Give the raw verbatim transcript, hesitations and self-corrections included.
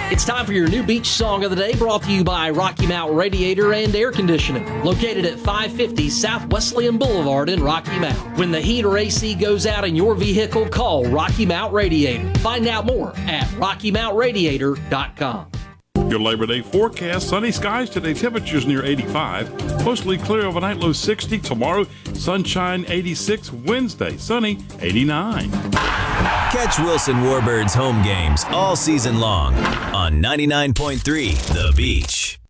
It's time for your new beach song of the day, brought to you by Rocky Mount Radiator and Air Conditioning, located at five fifty South Wesleyan Boulevard in Rocky Mount. When the heat or A C goes out in your vehicle, call Rocky Mount Radiator. Find out more at rocky mount radiator dot com. Your Labor Day forecast: sunny skies today, temperatures near eighty-five, mostly clear overnight, low sixty. Tomorrow, sunshine eighty-six. Wednesday, sunny eighty-nine. Catch Wilson Warbird's home games all season long on ninety-nine point three The Beach.